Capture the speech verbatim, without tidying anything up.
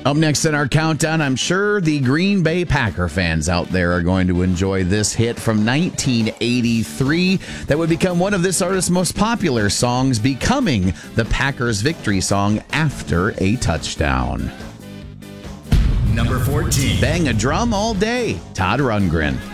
Up next in our countdown, I'm sure the Green Bay Packer fans out there are going to enjoy this hit from nineteen eighty-three that would become one of this artist's most popular songs, becoming the Packers' victory song after a touchdown. Number fourteen. Bang a Drum All Day, Todd Rundgren.